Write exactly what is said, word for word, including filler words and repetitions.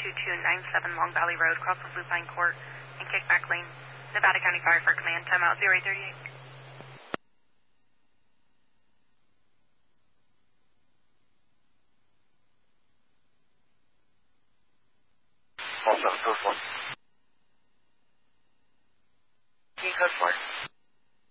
two two nine seven Long Valley Road, cross of Lupine Court and Kickback Lane. Nevada County Fire for Command, timeout zero eight thirty-eight. All seven, first one.